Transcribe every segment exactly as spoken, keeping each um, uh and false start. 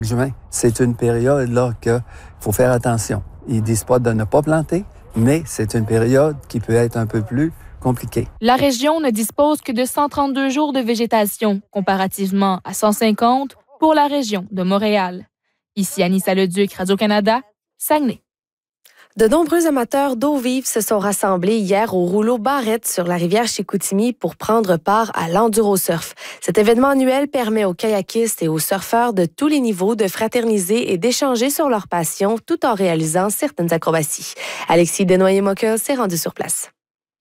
Juin, c'est une période là qu'il faut faire attention. Ils disent pas de ne pas planter, mais c'est une période qui peut être un peu plus compliquée. La région ne dispose que de cent trente-deux jours de végétation, comparativement à cent cinquante pour la région de Montréal. Ici Anissa Leduc, Radio-Canada, Saguenay. De nombreux amateurs d'eau vive se sont rassemblés hier au rouleau Barrette sur la rivière Chicoutimi pour prendre part à l'endurosurf. Cet événement annuel permet aux kayakistes et aux surfeurs de tous les niveaux de fraterniser et d'échanger sur leur passion tout en réalisant certaines acrobaties. Alexis Desnoyers-Moka s'est rendu sur place.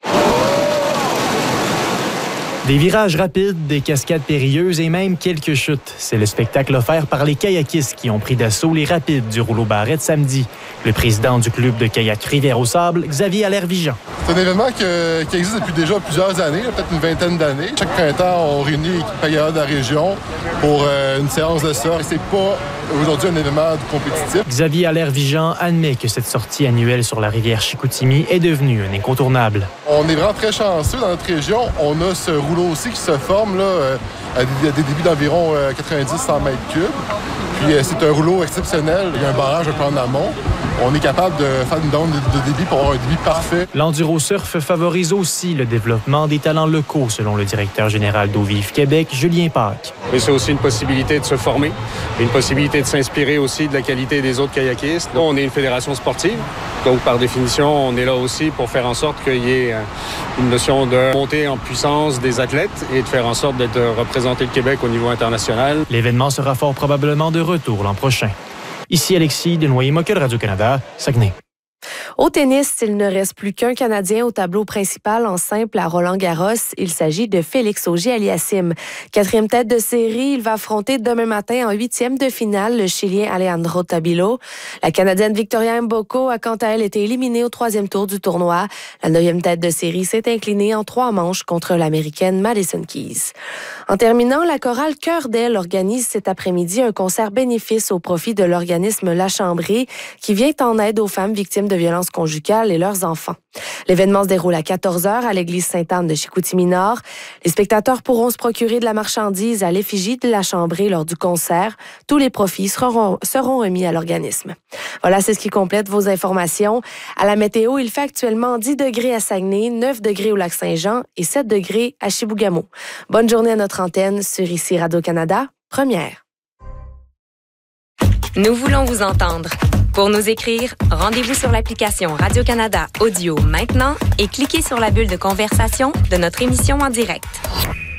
Des virages rapides, des cascades périlleuses et même quelques chutes. C'est le spectacle offert par les kayakistes qui ont pris d'assaut les rapides du rouleau Barrette samedi. Le président du club de kayak Rivière-au-Sable, Xavier Allaire-Vigeant. C'est un événement que, qui existe depuis déjà plusieurs années, peut-être une vingtaine d'années. Chaque printemps, on réunit les payeurs de la région pour euh, une séance de surf. C'est pas aujourd'hui un événement compétitif. Xavier Allaire-Vigeant admet que cette sortie annuelle sur la rivière Chicoutimi est devenue un incontournable. On est vraiment très chanceux dans notre région. On a ce rouleau aussi qui se forme là, à des, à des débits d'environ quatre-vingt-dix à cent mètres cubes. Puis c'est un rouleau exceptionnel. Il y a un barrage un peu en amont. On est capable de faire une donne de, de débit pour avoir un débit parfait. L'endurosurf favorise aussi le développement des talents locaux, selon le directeur général d'Eau Vive Québec, Julien Pâques. Mais c'est aussi une possibilité de se former, une possibilité de s'inspirer aussi de la qualité des autres kayakistes. Nous, on est une fédération sportive, donc par définition, on est là aussi pour faire en sorte qu'il y ait une notion de montée en puissance des athlètes et de faire en sorte d'être représenter le Québec au niveau international. L'événement sera fort probablement de retour l'an prochain. Ici Alexis Desnoyers-Moka de Radio-Canada, Saguenay. Au tennis, il ne reste plus qu'un Canadien au tableau principal en simple à Roland-Garros. Il s'agit de Félix Auger-Aliassime. Quatrième tête de série, il va affronter demain matin en huitième de finale le Chilien Alejandro Tabilo. La Canadienne Victoria Mboko a quant à elle été éliminée au troisième tour du tournoi. La neuvième tête de série s'est inclinée en trois manches contre l'Américaine Madison Keys. En terminant, la chorale Cœur d'Elle organise cet après-midi un concert bénéfice au profit de l'organisme La Chambrée qui vient en aide aux femmes victimes de violences conjugales et leurs enfants. L'événement se déroule à quatorze heures à l'église Sainte-Anne de Chicoutimi-Nord. Les spectateurs pourront se procurer de la marchandise à l'effigie de la Chambrée lors du concert. Tous les profits seront, seront remis à l'organisme. Voilà, c'est ce qui complète vos informations. À la météo, il fait actuellement dix degrés à Saguenay, neuf degrés au Lac-Saint-Jean et sept degrés à Chibougamau. Bonne journée à notre antenne sur ici Radio-Canada, première. Nous voulons vous entendre. Pour nous écrire, rendez-vous sur l'application Radio-Canada Audio maintenant et cliquez sur la bulle de conversation de notre émission en direct.